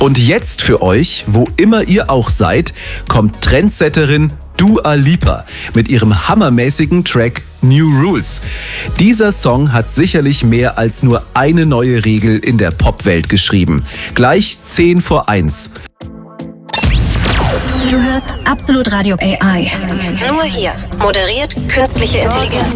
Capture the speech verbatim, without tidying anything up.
Und jetzt für euch, wo immer ihr auch seid, kommt Trendsetterin Dua Lipa mit ihrem hammermäßigen Track New Rules. Dieser Song hat sicherlich mehr als nur eine neue Regel in der Popwelt geschrieben. Gleich zehn vor eins. Du hörst Absolut Radio A I. Nur hier. Moderiert künstliche Intelligenz.